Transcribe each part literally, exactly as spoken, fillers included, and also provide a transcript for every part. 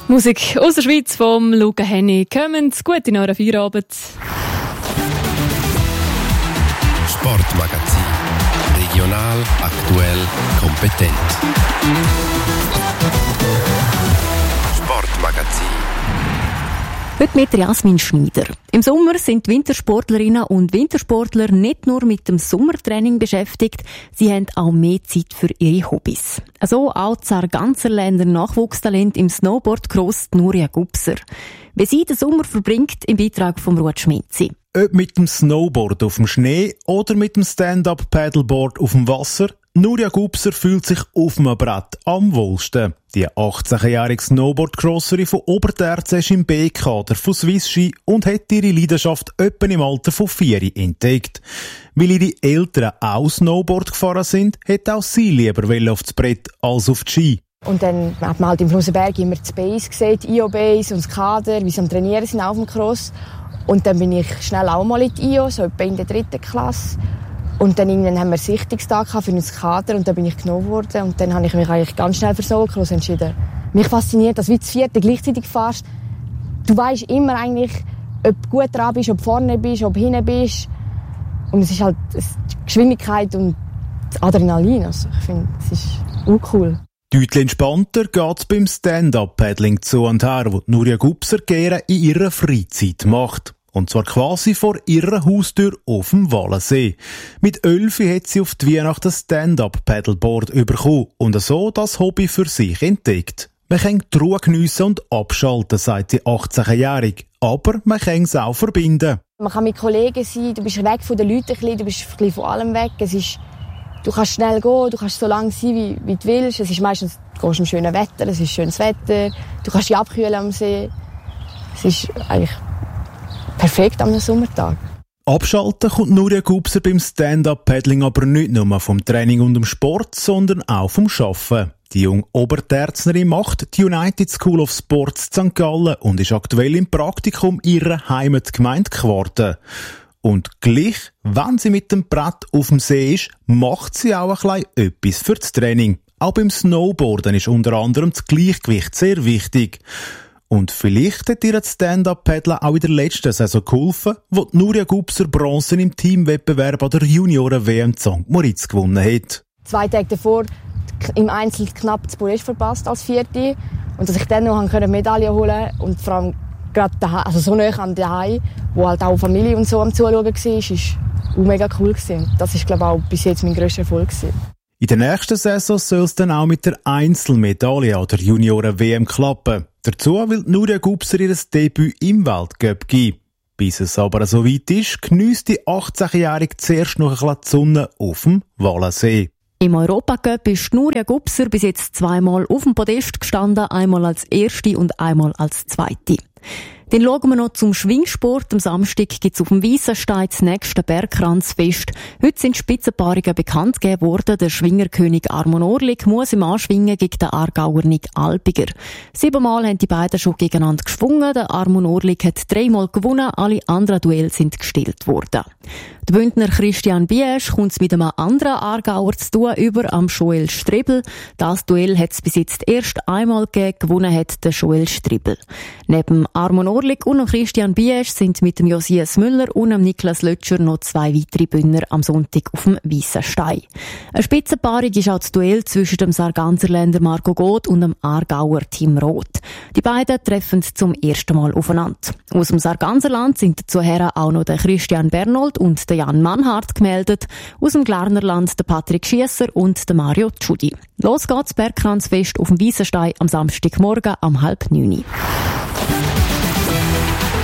Musik aus der Schweiz vom Luca Henny. Kommen Sie gut in euren Feierabend. Sportmagazin. Regional, aktuell, kompetent. Sportmagazin. Heute mit Jasmin Schneider. Im Sommer sind Wintersportlerinnen und Wintersportler nicht nur mit dem Sommertraining beschäftigt, sie haben auch mehr Zeit für ihre Hobbys. Also auch das Sarganserländer Nachwuchstalent im Snowboardcross Nuria Gubser. Wie sie den Sommer verbringt, im Beitrag von Ruud Schmitzi. Ob mit dem Snowboard auf dem Schnee oder mit dem Stand-Up-Paddleboard auf dem Wasser, Nuria Gubser fühlt sich auf dem Brett am wohlsten. Die achtzehnjährige Snowboard-Crosserin von Oberterz ist im B-Kader von Swiss Ski und hat ihre Leidenschaft etwa im Alter von vier entdeckt. Weil ihre Eltern auch Snowboard gefahren sind, hat auch sie lieber auf das Brett als auf die Ski. Und dann hat man halt im Flussenberg immer das Base gesehen, die I O-Base und das Kader, wie sie am Trainieren sind auf dem Cross. Und dann bin ich schnell auch mal in die I O, so etwa in der dritten Klasse. Und dann irgendwann haben wir Sichtungstag für uns Kader und dann bin ich genommen worden. Und dann habe ich mich eigentlich ganz schnell für Solo-Cross entschieden. Mich fasziniert, dass du wie das vierte gleichzeitig fährst. Du weisst immer eigentlich, ob du gut dran bist, ob du vorne bist, ob du hinten bist. Und es ist halt die Geschwindigkeit und das Adrenalin. Also ich finde, es ist auch cool. Deutlich entspannter geht es beim Stand-Up-Paddling zu und her, wo Nuria Gubser gerne in ihrer Freizeit macht. Und zwar quasi vor ihrer Haustür auf dem Wallensee. Mit elf hat sie auf die Weihnachten ein Stand-Up-Paddleboard bekommen und so das Hobby für sich entdeckt. Man kann die Ruhe geniessen und abschalten, sagt die achtzehnjährige. Aber man kann es auch verbinden. Man kann mit Kollegen sein, du bist weg von den Leuten, ein bisschen, du bist ein bisschen von allem weg. Es ist, du kannst schnell gehen, du kannst so lange sein, wie, wie du willst. Es ist meistens, du gehst im schönen Wetter, es ist schönes Wetter. Du kannst dich abkühlen am See. Es ist eigentlich perfekt am Sommertag. Abschalten kommt Nuria Gubser beim Stand-Up-Paddling aber nicht nur vom Training und dem Sport, sondern auch vom Arbeiten. Die junge Oberterznerin macht die United School of Sports Sankt Gallen und ist aktuell im Praktikum ihrer Heimatgemeinde geworden. Und gleich, wenn sie mit dem Brett auf dem See ist, macht sie auch ein bisschen etwas für das Training. Auch beim Snowboarden ist unter anderem das Gleichgewicht sehr wichtig. Und vielleicht hat ihr das Stand-Up-Paddeln auch in der letzten Saison geholfen, wo Nuria Gubser Bronze im Teamwettbewerb an der Junioren-W M Sankt Moritz gewonnen hat. Zwei Tage davor im Einzel knapp das Podest verpasst als Vierte. Und dass ich dann noch eine Medaille holen konnte und vor allem gerade daheim, also so nah an daheim, wo halt auch Familie und so am Zuschauen war, war auch mega cool gewesen. Das ist, glaube ich, auch bis jetzt mein grösster Erfolg gewesen. In der nächsten Saison soll es dann auch mit der Einzelmedaille an der Junioren-W M klappen. Dazu will Nuria Gubser ihr Debüt im Weltcup geben. Bis es aber so weit ist, geniesst die achtzehnjährige zuerst noch ein bisschen die Sonne auf dem Wallensee. Im Europacup ist Nuria Gubser bis jetzt zweimal auf dem Podest gestanden, einmal als Erste und einmal als Zweite. Dann schauen wir noch zum Schwingsport. Am Samstag gibt es auf dem Weissenstein das nächste Bergkranzfest. Heute sind Spitzenpaarungen bekannt gegeben worden. Der Schwingerkönig Armon Orlik muss im Anschwingen gegen den Aargauer Nick Alpiger. Siebenmal haben die beiden schon gegeneinander geschwungen. Der Armon Orlik hat dreimal gewonnen. Alle anderen Duelle sind gestellt worden. Der Bündner Christian Biesch kommt es mit einem anderen Aargauer zu tun über am Joel Strebel. Das Duell hat es bis jetzt erst einmal gegeben. Gewonnen hat der Joel Strebel. Neben Armon Orlik und Christian Biesch sind mit dem Josias Müller und dem Niklas Lötscher noch zwei weitere Bündner am Sonntag auf dem Weissenstein. Eine Spitzenpaarung ist auch das Duell zwischen dem Sarganserländer Marco Goth und dem Aargauer Tim Roth. Die beiden treffen zum ersten Mal aufeinander. Aus dem Sarganserland sind dazu auch noch der Christian Bernold und der Jan Mannhardt gemeldet, aus dem Glarnerland der Patrick Schiesser und der Mario Tschudi. Los geht's Bergkranzfest auf dem Weissenstein am Samstagmorgen um halb neun.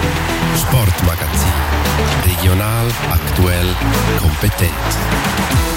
Sportmagazin. Regional, aktuell, kompetent.